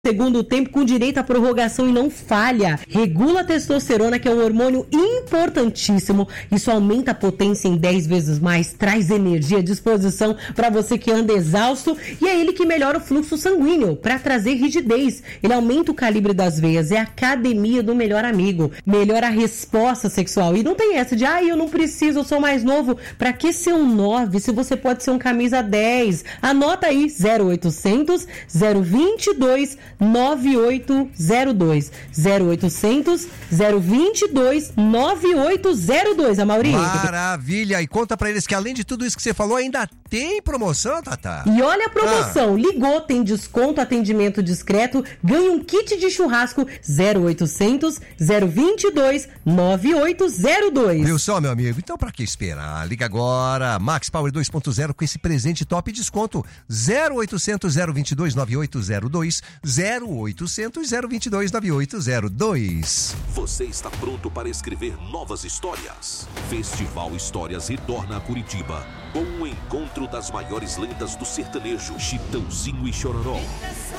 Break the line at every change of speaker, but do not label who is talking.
segundo tempo com direito à prorrogação e não falha. Regula a testosterona, que é um hormônio importantíssimo. Isso aumenta a potência em 10 vezes mais, traz energia, disposição para você que anda exausto, e é ele que melhora o fluxo sanguíneo para trazer rigidez. Ele aumenta o calibre das veias, é a academia do melhor amigo. Melhora a resposta sexual. E não tem essa de, eu não preciso, eu sou mais novo. Para que ser um 9 se você pode ser um camisa 10? Anota aí, 0800 022 9802. 0800 022 9802, Amaury.
Maravilha! E conta pra eles que além de tudo isso que você falou, ainda tem promoção, Tatá.
E olha a promoção. Ligou, tem desconto, atendimento discreto, ganha um kit de churrasco. 0800 022 9802.
Viu só, meu amigo? Então pra que esperar? Liga agora. Max Power 2.0 com esse presente top e desconto. 0800 022 9802. 0800 022 9802.
Você está pronto para escrever novas histórias? Festival Histórias retorna a Curitiba com um encontro das maiores lendas do sertanejo, Chitãozinho e Chororó.